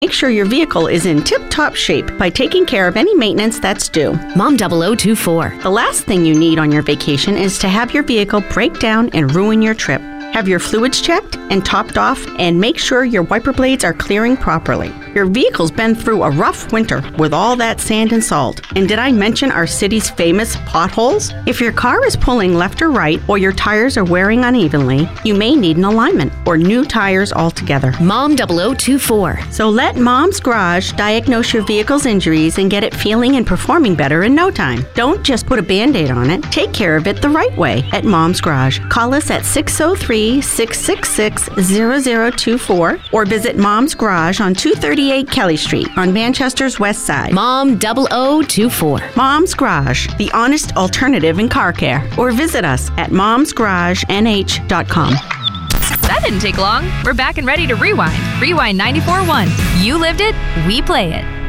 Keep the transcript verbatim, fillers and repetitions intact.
Make sure your vehicle is in tip-top shape by taking care of any maintenance that's due. Mom double oh two four. The last thing you need on your vacation is to have your vehicle break down and ruin your trip. Have your fluids checked and topped off, and make sure your wiper blades are clearing properly. Your vehicle's been through a rough winter with all that sand and salt. And did I mention our city's famous potholes? If your car is pulling left or right, or your tires are wearing unevenly, you may need an alignment or new tires altogether. Mom double oh two four. So let Mom's Garage diagnose your vehicle's injuries and get it feeling and performing better in no time. Don't just put a Band-Aid on it. Take care of it the right way at Mom's Garage. Call us at six oh three, six six six, zero zero two four or visit Mom's Garage on two thirty-eight Kelly Street on Manchester's west side. Mom double oh two four. Mom's Garage, the honest alternative in car care. Or visit us at moms garage n h dot com. That didn't take long. We're back and ready to rewind. Rewind ninety-four point one. You lived it, we play it.